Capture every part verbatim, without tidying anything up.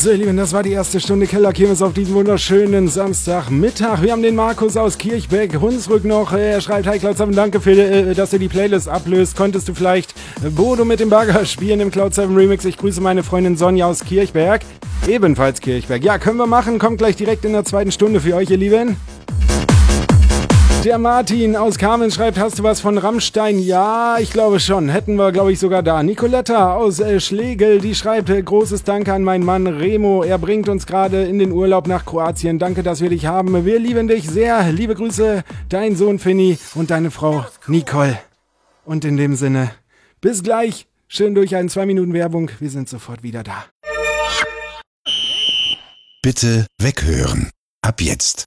So, ihr Lieben, das war die erste Stunde Kellerkirmes auf diesem wunderschönen Samstagmittag. Wir haben den Markus aus Kirchberg, Hunsrück noch. Er schreibt, hi Cloud sieben, danke, für, äh, dass du die Playlist ablöst. Konntest du vielleicht Bodo mit dem Bagger spielen im Cloud sieben Remix? Ich grüße meine Freundin Sonja aus Kirchberg. Ebenfalls Kirchberg. Ja, können wir machen. Kommt gleich direkt in der zweiten Stunde für euch, ihr Lieben. Der Martin aus Kamen schreibt, hast du was von Rammstein? Ja, ich glaube schon. Hätten wir, glaube ich, sogar da. Nicoletta aus äh, Schlegel, die schreibt, äh, großes Danke an meinen Mann Remo. Er bringt uns gerade in den Urlaub nach Kroatien. Danke, dass wir dich haben. Wir lieben dich sehr. Liebe Grüße, dein Sohn Finny und deine Frau Nicole. Und in dem Sinne, bis gleich. Schön durch einen zwei Minuten Werbung. Wir sind sofort wieder da. Bitte weghören. Ab jetzt.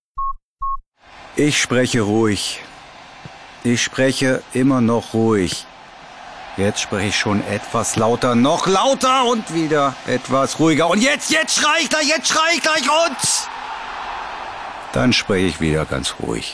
Ich spreche ruhig. Ich spreche immer noch ruhig. Jetzt spreche ich schon etwas lauter, noch lauter und wieder etwas ruhiger. Und jetzt, jetzt schrei ich gleich, jetzt schrei ich gleich und... Dann spreche ich wieder ganz ruhig.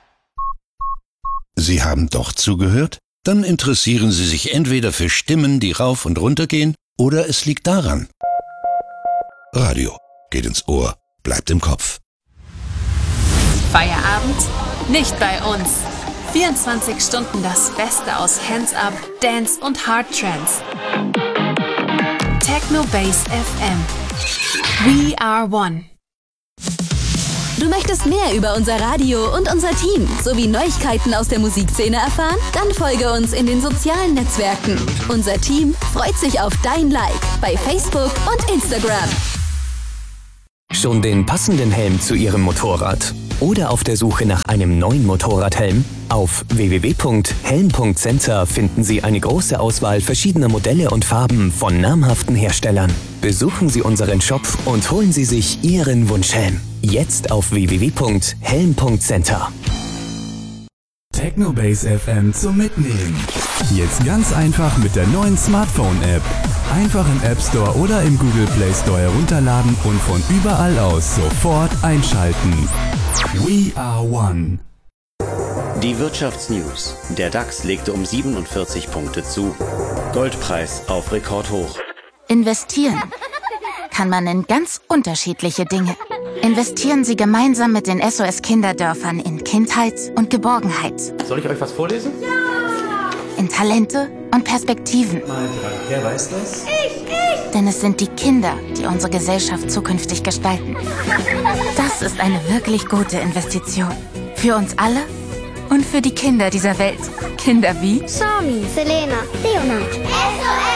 Sie haben doch zugehört? Dann interessieren Sie sich entweder für Stimmen, die rauf und runter gehen, oder es liegt daran. Radio geht ins Ohr, bleibt im Kopf. Feierabend? Nicht bei uns. vierundzwanzig Stunden das Beste aus Hands Up, Dance und Hard Trance. Techno Base F M. We are one. Du möchtest mehr über unser Radio und unser Team sowie Neuigkeiten aus der Musikszene erfahren? Dann folge uns in den sozialen Netzwerken. Unser Team freut sich auf dein Like bei Facebook und Instagram. Schon den passenden Helm zu Ihrem Motorrad? Oder auf der Suche nach einem neuen Motorradhelm? Auf w w w punkt helm punkt center finden Sie eine große Auswahl verschiedener Modelle und Farben von namhaften Herstellern. Besuchen Sie unseren Shop und holen Sie sich Ihren Wunschhelm. Jetzt auf w w w punkt helm punkt center. Techno Base F M zum Mitnehmen. Jetzt ganz einfach mit der neuen Smartphone-App. Einfach im App Store oder im Google Play Store herunterladen und von überall aus sofort einschalten. We are one. Die Wirtschaftsnews. Der DAX legte um siebenundvierzig Punkte zu. Goldpreis auf Rekordhoch. Investieren kann man in ganz unterschiedliche Dinge. Investieren Sie gemeinsam mit den S O S-Kinderdörfern in Kindheit und Geborgenheit. Soll ich euch was vorlesen? Ja! In Talente und Perspektiven. Mal dran. Wer weiß das? Ich, ich! Denn es sind die Kinder, die unsere Gesellschaft zukünftig gestalten. Das ist eine wirklich gute Investition. Für uns alle und für die Kinder dieser Welt. Kinder wie Sami, Selena, Leonard. S O S!